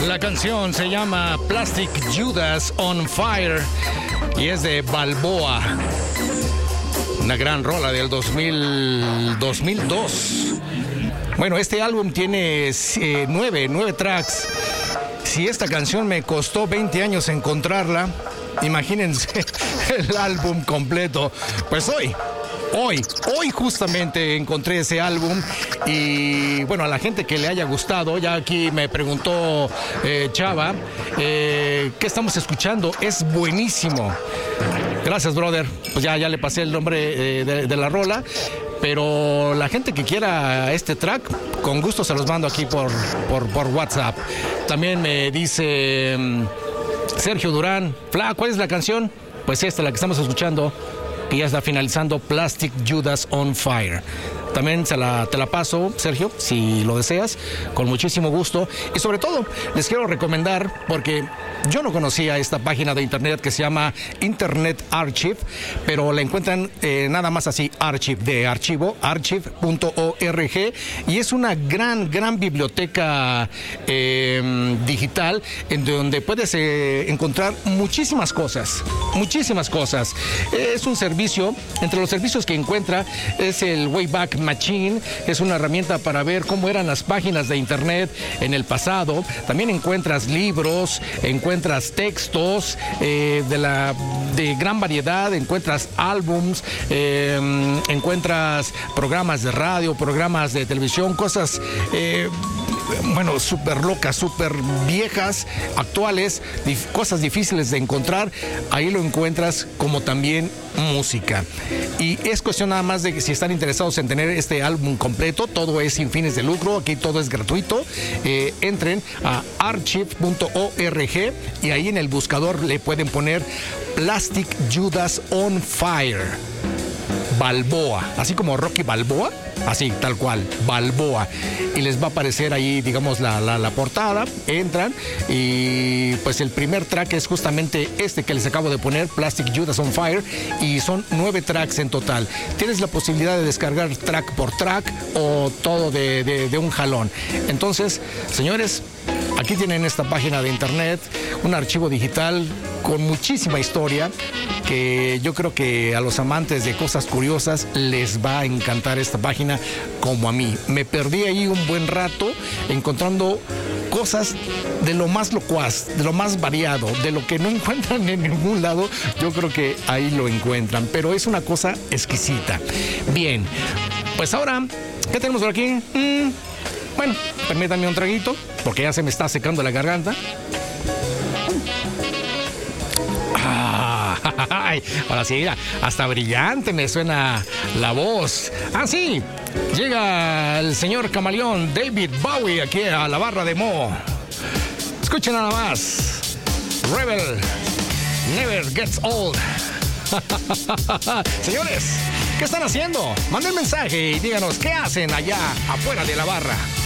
La canción se llama Plastic Judas on Fire y es de Balboa. Una gran rola del 2002. Bueno, este álbum tiene 9 tracks. Si esta canción me costó 20 años encontrarla, imagínense el álbum completo. Pues hoy justamente encontré ese álbum y bueno, a la gente que le haya gustado, ya aquí me preguntó Chava, ¿qué estamos escuchando? Es buenísimo. Gracias, brother. Pues ya le pasé el nombre de la rola, pero la gente que quiera este track, con gusto se los mando aquí por WhatsApp. También me dice Sergio Durán, Fla, ¿cuál es la canción? Pues esta, la que estamos escuchando, que ya está finalizando, Plastic Judas on Fire. También te la paso, Sergio, si lo deseas, con muchísimo gusto. Y sobre todo, les quiero recomendar, porque yo no conocía esta página de internet que se llama Internet Archive, pero la encuentran nada más así, Archive, de archivo, archive.org, y es una gran biblioteca digital en donde puedes encontrar muchísimas cosas. Es un servicio, entre los servicios que encuentra es el Wayback Machine, es una herramienta para ver cómo eran las páginas de internet en el pasado. También encuentras libros, encuentras textos de gran variedad, encuentras álbums, encuentras programas de radio, programas de televisión, cosas súper locas, súper viejas, actuales, cosas difíciles de encontrar. Ahí lo encuentras, como también música. Y es cuestión nada más de que si están interesados en tener este álbum completo, todo es sin fines de lucro, aquí todo es gratuito. Entren a archive.org y ahí en el buscador le pueden poner Plastic Judas on Fire Balboa, así como Rocky Balboa, así tal cual, Balboa, y les va a aparecer ahí, digamos, la portada. Entran y pues el primer track es justamente este que les acabo de poner, Plastic Judas on Fire, y son 9 tracks en total. Tienes la posibilidad de descargar track por track o todo de un jalón. Entonces, señores, aquí tienen esta página de internet, un archivo digital con muchísima historia, que yo creo que a los amantes de cosas curiosas les va a encantar esta página como a mí. Me perdí ahí un buen rato encontrando cosas de lo más locuaz, de lo más variado, de lo que no encuentran en ningún lado. Yo creo que ahí lo encuentran, pero es una cosa exquisita. Bien, pues ahora, ¿qué tenemos por aquí? Bueno, permítanme un traguito, porque ya se me está secando la garganta. Ahora sí, hasta brillante me suena la voz. Ah, sí, llega el señor camaleón David Bowie aquí a la barra de Mo. Escuchen nada más. Rebel never gets old. Señores, ¿qué están haciendo? Manden mensaje y díganos qué hacen allá afuera de la barra.